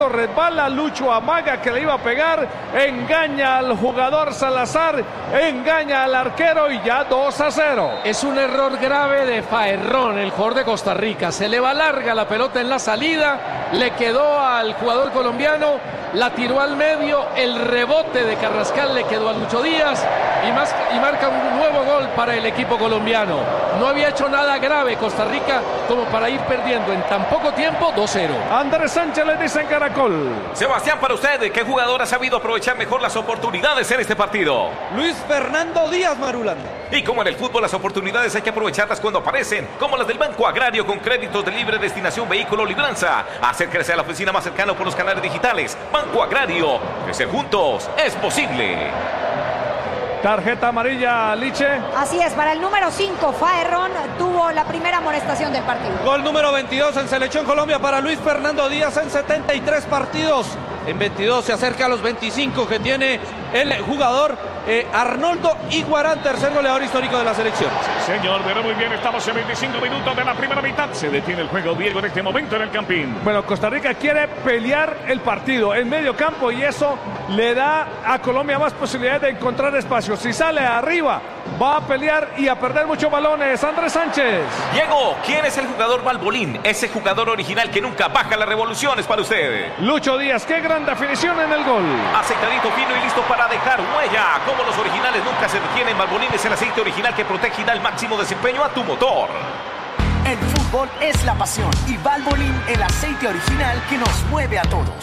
Resbala, Lucho amaga que le iba a pegar, engaña al jugador Salazar, engaña al arquero y ya 2-0. Es un error grave de Faerrón, el jugador de Costa Rica. Se le va larga la pelota en la salida, le quedó al jugador colombiano, la tiró al medio, el rebote de Carrascal le quedó a Lucho Díaz y marca un nuevo gol para el equipo colombiano. No había hecho nada grave Costa Rica como para ir perdiendo en tan poco tiempo 2-0. Andrés Sánchez le dice en Caracol. Sebastián, para usted, ¿qué jugador ha sabido aprovechar mejor las oportunidades en este partido? Luis Fernando Díaz, Marulanda. Y como en el fútbol, las oportunidades hay que aprovecharlas cuando aparecen, como las del Banco Agrario con créditos de libre destinación vehículo Libranza. Acérquese a la oficina más cercana por los canales digitales. Banco Agrario, crecer juntos es posible. Tarjeta amarilla, Liche. Así es, para el número 5, Faerrón tuvo la primera amonestación del partido. Gol número 22 en Selección Colombia para Luis Fernando Díaz en 73 partidos. En 22 se acerca a los 25 que tiene el jugador Arnoldo Iguarán, tercer goleador histórico de la selección. Sí, señor, pero muy bien, estamos en 25 minutos de la primera mitad. Se detiene el juego, Diego, en este momento en el Campín. Bueno, Costa Rica quiere pelear el partido en medio campo y eso le da a Colombia más posibilidades de encontrar espacio. Si sale arriba, va a pelear y a perder muchos balones. Andrés Sánchez. Diego, ¿quién es el jugador Balbolín? Ese jugador original que nunca baja las revoluciones para usted. Lucho Díaz, qué gran definición en el gol. Aceitadito, fino y listo para dejar huella. Como los originales nunca se detienen, Balbolín es el aceite original que protege y da el máximo desempeño a tu motor. El fútbol es la pasión y Balbolín el aceite original que nos mueve a todos.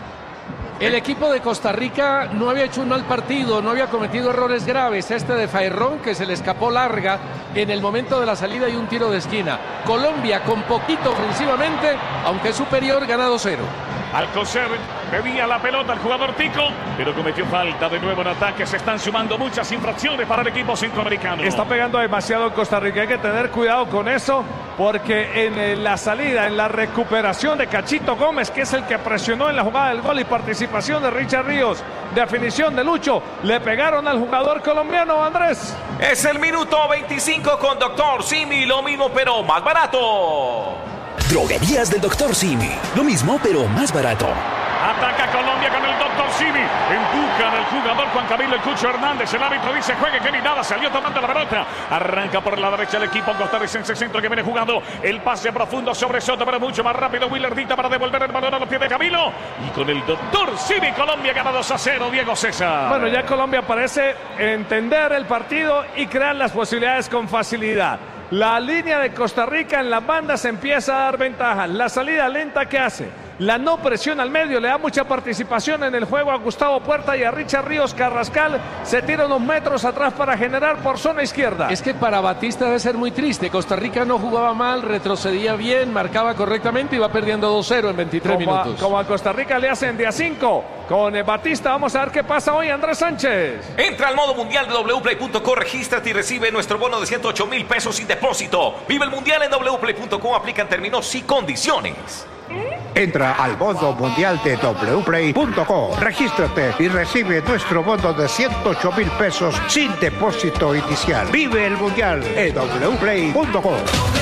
El equipo de Costa Rica no había hecho un mal partido, no había cometido errores graves. Este de Faerrón que se le escapó larga en el momento de la salida y un tiro de esquina. Colombia con poquito ofensivamente, aunque es superior, gana 2-0. Alcocer pedía la pelota al jugador Tico, pero cometió falta de nuevo en ataque. Se están sumando muchas infracciones para el equipo centroamericano. Está pegando demasiado Costa Rica. Hay que tener cuidado con eso, porque en la salida, en la recuperación de Cachito Gómez, que es el que presionó en la jugada del gol, y participación de Richard Ríos, definición de Lucho, le pegaron al jugador colombiano, Andrés. Es el minuto 25 con Dr. Simi, lo mismo pero más barato. Droguerías del Dr. Simi. Lo mismo, pero más barato. Ataca Colombia con el Dr. Simi. Empujan al jugador Juan Camilo El Cucho Hernández. El árbitro dice juegue que ni nada. Salió tomando la pelota. Arranca por la derecha el equipo costarricense. Centro que viene jugando. El pase profundo sobre Soto, pero mucho más rápido. Willardita para devolver el balón a los pies de Camilo. Y con el Dr. Simi, Colombia gana 2-0. Diego César. Bueno, ya Colombia parece entender el partido y crear las posibilidades con facilidad. La línea de Costa Rica en las bandas empieza a dar ventaja. La salida lenta que hace, la no presión al medio, le da mucha participación en el juego a Gustavo Puerta y a Richard Ríos. Carrascal se tira unos metros atrás para generar por zona izquierda. Es que para Batista debe ser muy triste. Costa Rica no jugaba mal, retrocedía bien, marcaba correctamente y va perdiendo 2-0 en 23 minutos. Como a Costa Rica le hacen de a 5 con Batista. Vamos a ver qué pasa hoy, Andrés Sánchez. Entra al modo mundial de wplay.co, regístrate y recibe nuestro bono de 108,000 pesos sin depósito. Vive el mundial en wplay.co, aplican términos y condiciones. Entra al modo mundial de wplay.co, regístrate y recibe nuestro bono de 108,000 pesos sin depósito inicial. Vive el mundial en wplay.co.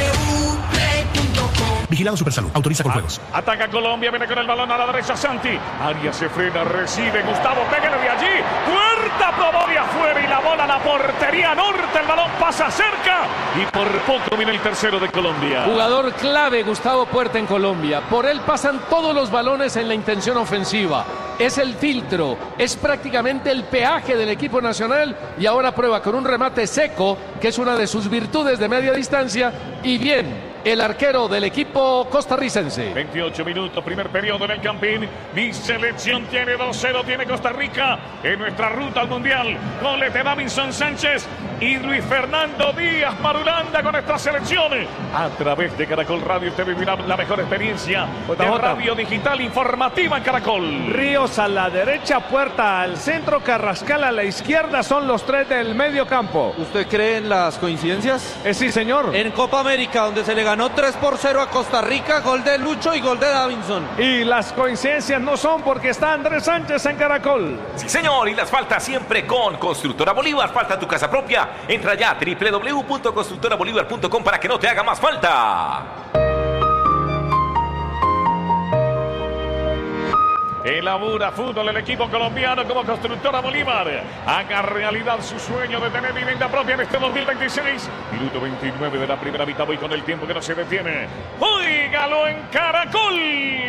Vigilado Supersalud. Autoriza con juegos. Ataca Colombia, viene con el balón a la derecha Santi. Arias se frena, recibe Gustavo, pégale de allí. Puerta probó de afuera y la bola a la portería norte. El balón pasa cerca y por poco viene el tercero de Colombia. Jugador clave Gustavo Puerta en Colombia. Por él pasan todos los balones en la intención ofensiva. Es el filtro, es prácticamente el peaje del equipo nacional y ahora prueba con un remate seco, que es una de sus virtudes de media distancia, y bien, el arquero del equipo costarricense. 28 minutos, primer periodo en el Campín. Mi selección tiene 2-0, tiene Costa Rica en nuestra ruta al Mundial. Goles de Davinson Sánchez y Luis Fernando Díaz Marulanda con nuestra selección. A través de Caracol Radio usted vivirá la mejor experiencia de radio digital informativa en Caracol. Ríos a la derecha, Puerta al centro, Carrascal a la izquierda, son los tres del medio campo. ¿Usted cree en las coincidencias? Sí, señor. En Copa América, donde se le ganó 3-0 a Costa Rica, gol de Lucho y gol de Davinson. Y las coincidencias no son, porque está Andrés Sánchez en Caracol. Sí, señor, y las faltas siempre con Constructora Bolívar. Falta tu casa propia. Entra ya a www.constructorabolívar.com para que no te haga más falta. Elabora fútbol el equipo colombiano como Constructora Bolívar. Haga realidad su sueño de tener vivienda propia en este 2026. Minuto 29 de la primera mitad. Voy con el tiempo que no se detiene. ¡Óigalo en Caracol!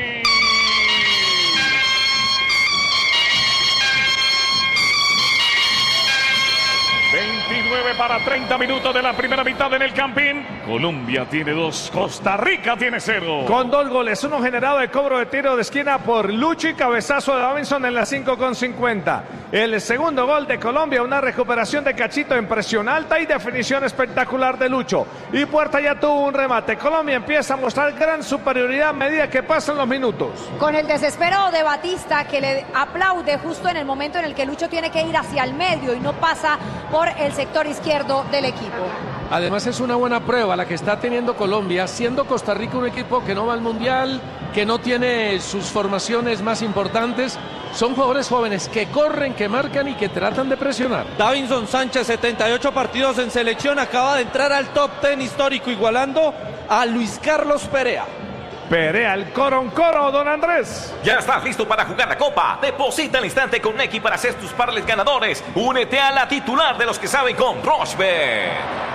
29 para 30 minutos de la primera mitad en el Campín. Colombia tiene 2, Costa Rica tiene 0. Con 2 goles, uno generado de cobro de tiro de esquina por Lucho y cabezazo de Davinson en la 5:50. El segundo gol de Colombia, una recuperación de Cachito en presión alta y definición espectacular de Lucho. Y Puerta ya tuvo un remate. Colombia empieza a mostrar gran superioridad a medida que pasan los minutos. Con el desespero de Batista, que le aplaude justo en el momento en el que Lucho tiene que ir hacia el medio y no pasa por el sector izquierdo del equipo. Además es una buena prueba la que está teniendo Colombia, siendo Costa Rica un equipo que no va al Mundial, que no tiene sus formaciones más importantes. Son jugadores jóvenes que corren, que marcan y que tratan de presionar. Davinson Sánchez, 78 partidos en selección, acaba de entrar al top 10 histórico, igualando a Luis Carlos Perea. Perea, el coro, don Andrés. Ya estás listo para jugar la Copa. Deposita al instante con Nequi para hacer tus parlays ganadores. Únete a la titular de los que saben con Rushbet.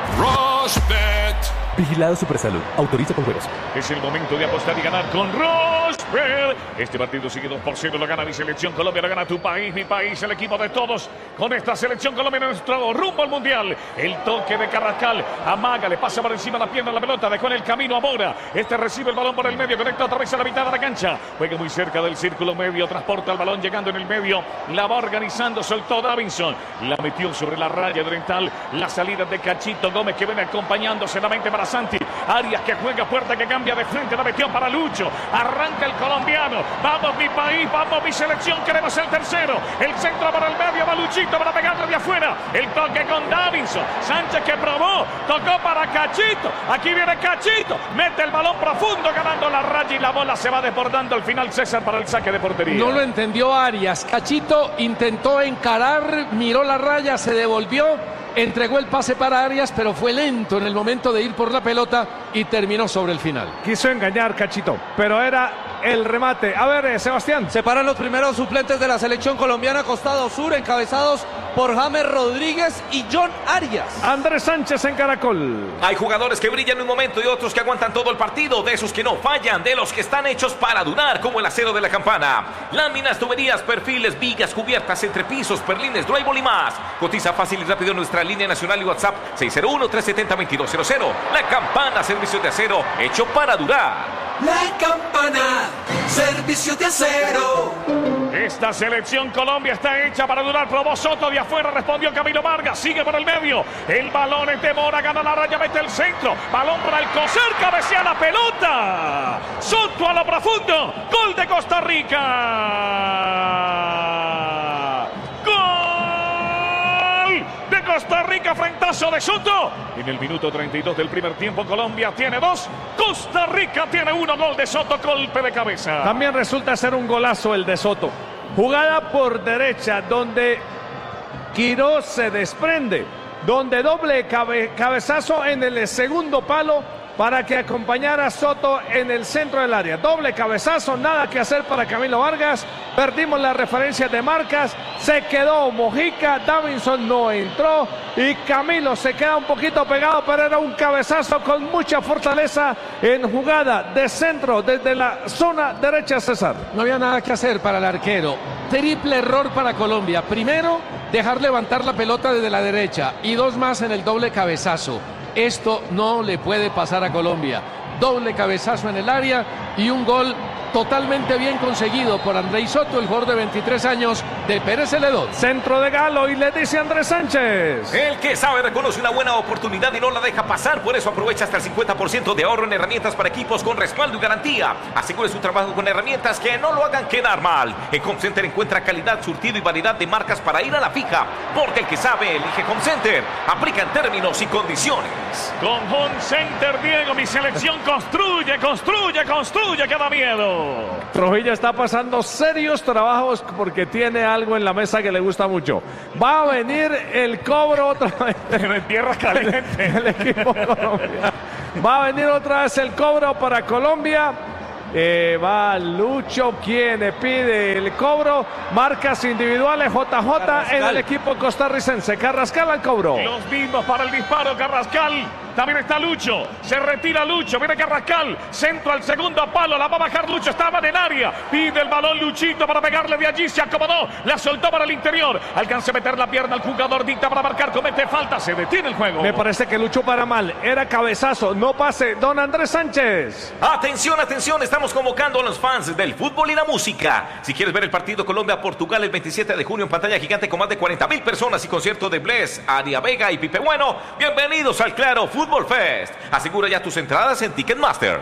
Rushbet. Vigilado Supersalud. Autoriza con juegos. Es el momento de apostar y ganar con Rushbet. Este partido sigue 2-0. Lo gana mi selección Colombia. Lo gana tu país, mi país, el equipo de todos. Con esta selección Colombia nuestro rumbo al Mundial. El toque de Carrascal. Amaga, le pasa por encima de la pierna la pelota. Dejó en el camino a Mora. Este recibe el balón por el medio. Conecta otra vez a la mitad de la cancha. Juega muy cerca del círculo medio. Transporta el balón llegando en el medio. La va organizando. Soltó Davinson. La metió sobre la raya oriental. La salida de Cachito Gómez que viene acompañándose la mente para Santi. Arias que juega, Puerta que cambia de frente. La metió para Lucho. Arranca el colombiano. Vamos mi país, vamos mi selección. Queremos el tercero. El centro para el medio. Va Luchito para pegarle de afuera. El toque con Davinson. Sánchez que probó. Tocó para Cachito. Aquí viene Cachito. Mete el balón profundo ganando la raya y la bola se va desbordando al final César para el saque de portería. No lo entendió Arias. Cachito intentó encarar, miró la raya, se devolvió. Entregó el pase para Arias, pero fue lento en el momento de ir por la pelota y terminó sobre el final. Quiso engañar Cachito, pero era el remate. A ver, Sebastián. Se paran los primeros suplentes de la selección colombiana, costado sur, encabezados por James Rodríguez y John Arias. Andrés Sánchez en Caracol. Hay jugadores que brillan en un momento y otros que aguantan todo el partido. De esos que no fallan, de los que están hechos para durar, como el acero de la campana. Láminas, tuberías, perfiles, vigas, cubiertas, entrepisos, perlines, drywall y más. Cotiza fácil y rápido en nuestra línea nacional y WhatsApp 601-370-2200. La Campana, servicio de acero hecho para durar. La Campana, servicio de acero. Esta selección Colombia está hecha para durar. Probó Soto de afuera, respondió Camilo Vargas. Sigue por el medio. El balón es de Mora, gana la raya, mete el centro. Balón para el Coser, cabecea la pelota. Soto a lo profundo. Gol de Costa Rica. Gol de Costa Rica, frentazo de Soto. En el minuto 32 del primer tiempo, Colombia tiene 2, Costa Rica tiene 1. Gol de Soto, golpe de cabeza. También resulta ser un golazo el de Soto. Jugada por derecha, donde Quirós se desprende, donde doble cabezazo en el segundo palo para que acompañara a Soto en el centro del área. Doble cabezazo, nada que hacer para Camilo Vargas. Perdimos la referencia de marcas. Se quedó Mojica, Davinson no entró y Camilo se queda un poquito pegado, pero era un cabezazo con mucha fortaleza en jugada de centro desde la zona derecha, César. No había nada que hacer para el arquero. Triple error para Colombia. Primero, dejar levantar la pelota desde la derecha y 2 más en el doble cabezazo. Esto no le puede pasar a Colombia. Doble cabezazo en el área y un gol totalmente bien conseguido por Andrés Soto, el jugador de 23 años de Pérez Celedón. Centro de Galo y le dice Andrés Sánchez. El que sabe reconoce una buena oportunidad y no la deja pasar. Por eso aprovecha hasta el 50% de ahorro en herramientas para equipos con respaldo y garantía. Asegure su trabajo con herramientas que no lo hagan quedar mal. En Home Center encuentra calidad, surtido y variedad de marcas para ir a la fija. Porque el que sabe elige Home Center. Aplica en términos y condiciones. Con Home Center, Diego, mi selección construye, que da miedo. Trujillo está pasando serios trabajos porque tiene algo en la mesa que le gusta mucho. Va a venir el cobro otra vez. En tierra caliente. El equipo colombiano. Va a venir otra vez el cobro para Colombia. Va Lucho, quien pide el cobro. Marcas individuales, JJ Carrascal. en el equipo costarricense. Carrascal al cobro. Los mismos para el disparo, Carrascal. También está Lucho, se retira Lucho, viene Carrascal, centro al segundo palo, la va a bajar Lucho, estaba en el área, pide el balón Luchito para pegarle de allí, se acomodó, la soltó para el interior, alcanza a meter la pierna al jugador, dicta para marcar, comete falta, se detiene el juego. Me parece que Lucho para mal, era cabezazo, no pase, don Andrés Sánchez. Atención, atención, estamos convocando a los fans del fútbol y la música. Si quieres ver el partido Colombia-Portugal el 27 de junio en pantalla gigante con más de 40,000 personas y concierto de Bless, Aria Vega y Pipe Bueno, bienvenidos al Claro Fútbol Fest. Asegura ya tus entradas en Ticketmaster.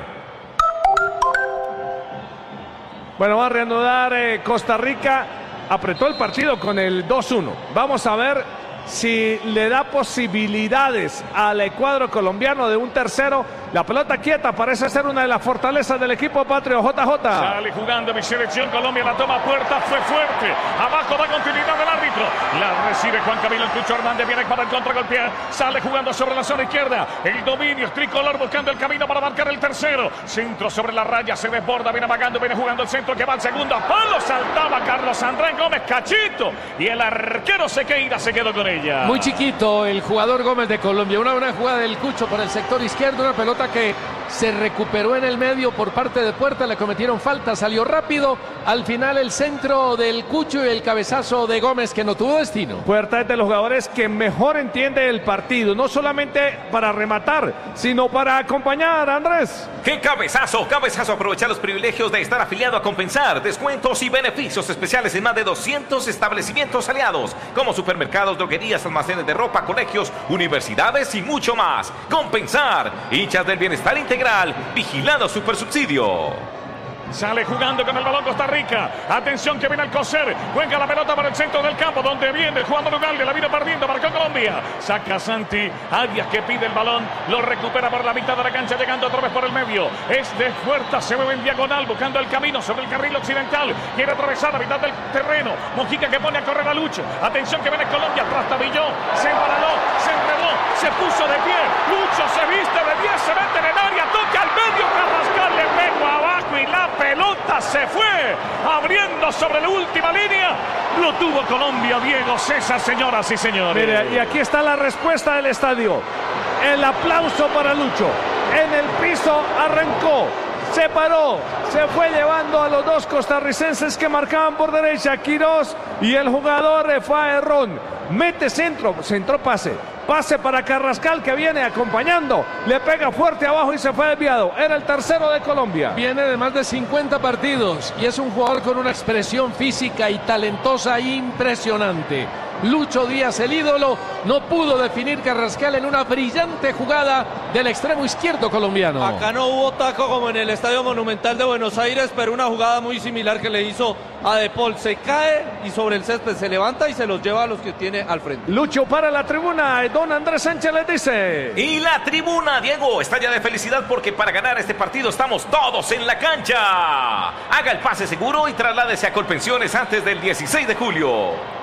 Bueno, va a reanudar Costa Rica. Apretó el partido con el 2-1. Vamos a ver si le da posibilidades al cuadro colombiano de un tercero. La pelota quieta parece ser una de las fortalezas del equipo patrio. JJ. Sale jugando mi selección Colombia, la toma puerta, fue fuerte. Abajo da continuidad del árbitro. La recibe Juan Camilo el Cucho Hernández, viene para el contragolpear. Sale jugando sobre la zona izquierda. El dominio es tricolor buscando el camino para marcar el tercero. Centro sobre la raya, se desborda, viene amagando, viene jugando el centro que va al segundo palo. Saltaba Carlos Andrés Gómez, cachito. Y el arquero Sequeira se quedó con ella. Muy chiquito el jugador Gómez de Colombia. Una buena jugada del Cucho por el sector izquierdo. Una pelota que se recuperó en el medio por parte de Puerta, le cometieron falta, salió rápido. Al final el centro del Cucho y el cabezazo de Gómez que no tuvo destino. Puerta es de los jugadores que mejor entiende el partido, no solamente para rematar, sino para acompañar, Andrés. ¡Qué cabezazo! Cabezazo, aprovechar los privilegios de estar afiliado a Compensar. Descuentos y beneficios especiales en más de 200 establecimientos aliados, como supermercados, droguerías, almacenes de ropa, colegios, universidades y mucho más. Compensar, hinchas del bienestar integral, vigilado Supersubsidio. Sale jugando con el balón Costa Rica. Atención que viene al coser. Juega la pelota para el centro del campo. Donde viene jugando Ugalde. La vino perdiendo. Marcó Colombia. Saca Santi. Arias que pide el balón. Lo recupera por la mitad de la cancha. Llegando otra vez por el medio. Es de fuerza. Se mueve en diagonal. Buscando el camino sobre el carril occidental. Quiere atravesar la mitad del terreno. Mojica que pone a correr a Lucho. Atención que viene Colombia. Trastabilló. Se embaraló. Se enredó. Se puso de pie. Lucho se viste de 10. Se mete en el área. Toca al medio. Carrascal le pegó abajo. Y la pelota se fue abriendo sobre la última línea. Lo tuvo Colombia, Diego César, señoras y señores. Mire, y aquí está la respuesta del estadio. El aplauso para Lucho. En el piso arrancó, se paró, se fue llevando a los dos costarricenses que marcaban por derecha, Quirós y el jugador Faerrón. Mete centro pase. Pase para Carrascal que viene acompañando. Le pega fuerte abajo y se fue desviado. Era el tercero de Colombia. Viene de más de 50 partidos y es un jugador con una expresión física y talentosa impresionante. Lucho Díaz, el ídolo, no pudo definir Carrascal en una brillante jugada del extremo izquierdo colombiano. Acá no hubo taco como en el Estadio Monumental de Buenos Aires, pero una jugada muy similar que le hizo a De Paul. Se cae y sobre el césped se levanta y se los lleva a los que tiene al frente. Lucho para la tribuna, don Andrés Sánchez les dice. Y la tribuna, Diego, está ya de felicidad porque para ganar este partido estamos todos en la cancha. Haga el pase seguro y trasládese a Colpensiones antes del 16 de julio.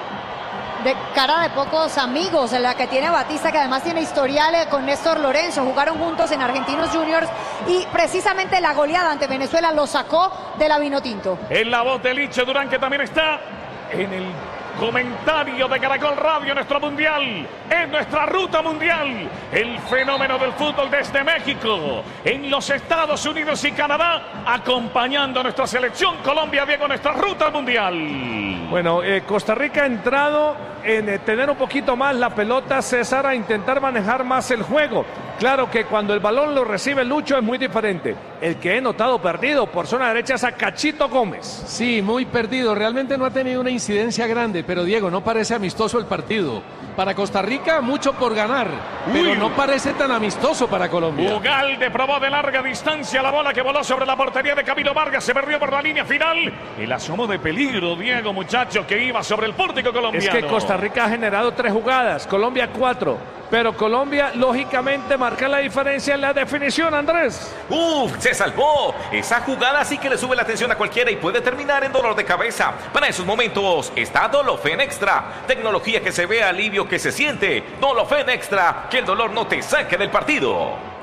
De cara de pocos amigos, la que tiene Batista, que además tiene historial con Néstor Lorenzo. Jugaron juntos en Argentinos Juniors y precisamente la goleada ante Venezuela lo sacó de la Vinotinto. En la voz de Licho Durán, que también está en el comentario de Caracol Radio, nuestro mundial, en nuestra ruta mundial, el fenómeno del fútbol desde México, en los Estados Unidos y Canadá, acompañando a nuestra selección Colombia, Diego, nuestra ruta mundial. Bueno, Costa Rica ha entrado en tener un poquito más la pelota, César, a intentar manejar más el juego. Claro que cuando el balón lo recibe Lucho es muy diferente. El que he notado perdido por zona derecha es a Cachito Gómez. Sí, muy perdido. Realmente no ha tenido una incidencia grande, pero Diego, no parece amistoso el partido. Para Costa Rica, mucho por ganar, pero no parece tan amistoso para Colombia. Ugalde probó de larga distancia la bola que voló sobre la portería de Camilo Vargas, se perdió por la línea final. El asomo de peligro, Diego, muchacho, que iba sobre el pórtico colombiano. Es que Costa Rica ha generado 3 jugadas, Colombia 4. Pero Colombia, lógicamente, marca la diferencia en la definición, Andrés. Se salvó. Esa jugada sí que le sube la atención a cualquiera y puede terminar en dolor de cabeza. Para esos momentos está Dolofen Extra. Tecnología que se ve, alivio que se siente. Dolofen Extra, que el dolor no te saque del partido.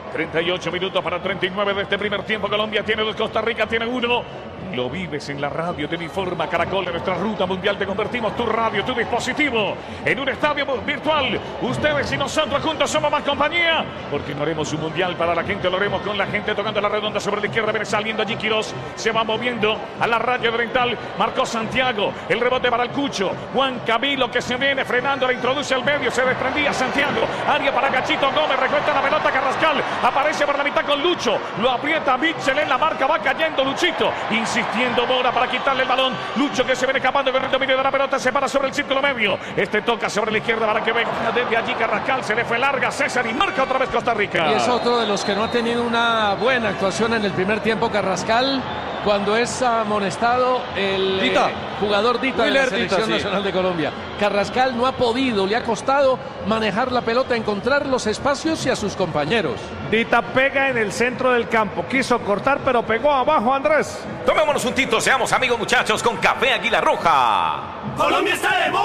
38 minutos para 39 de este primer tiempo. Colombia tiene 2, Costa Rica tiene 1. Lo vives en la radio, te informa Caracol de nuestra ruta mundial. Te convertimos tu radio, tu dispositivo en un estadio virtual. Ustedes y nosotros juntos somos más compañía, porque no haremos un mundial para la gente, lo haremos con la gente tocando la redonda sobre la izquierda. Viene saliendo allí Quirós, se va moviendo a la raya oriental. Marcó Santiago, el rebote para el Cucho. Juan Camilo que se viene frenando, la introduce al medio, se desprendía Santiago. Área para Gachito Gómez, recuesta la pelota Carrascal. Aparece por la mitad con Lucho, lo aprieta Mitchell en la marca, va cayendo Luchito. Insistiendo Mora para quitarle el balón. Lucho que se viene escapando con el dominio de la pelota. Se para sobre el círculo medio. Este toca sobre la izquierda para que venga desde allí Carrascal. Se le fue larga César y marca otra vez Costa Rica. Y es otro de los que no ha tenido una buena actuación en el primer tiempo, Carrascal. Cuando es amonestado el jugador Dita de la Selección Nacional de Colombia. Carrascal no ha podido, le ha costado manejar la pelota, encontrar los espacios y a sus compañeros. Dita pega en el centro del campo, quiso cortar pero pegó abajo, Andrés. Tomémonos un tito, seamos amigos muchachos con Café Águila Roja. Colombia está de moda.